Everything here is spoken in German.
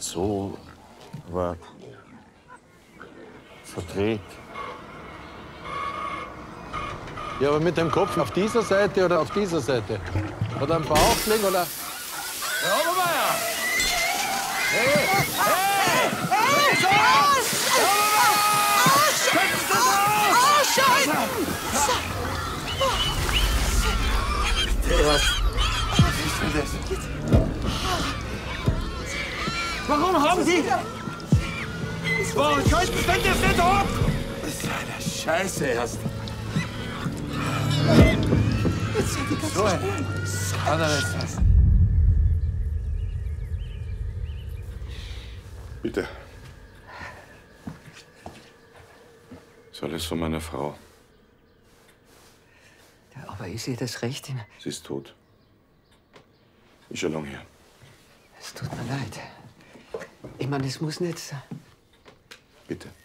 so, aber verdreht. Ja, aber mit dem Kopf auf dieser Seite oder auf dieser Seite? Oder am Bauch liegen oder? Herr Obermeier! Hey! Hey! Warum haben Sie... Warum scheißen Sie das nicht ab? Das ist eine Scheiße erst. Jetzt sind die ganzen So, Spuren. kann er nicht sein. Bitte. Das ist alles von meiner Frau. Ja, aber ich sehe das recht in. Sie ist tot. Ist schon lange her. Es tut mir leid. Ich meine, es muss nicht sein. Bitte.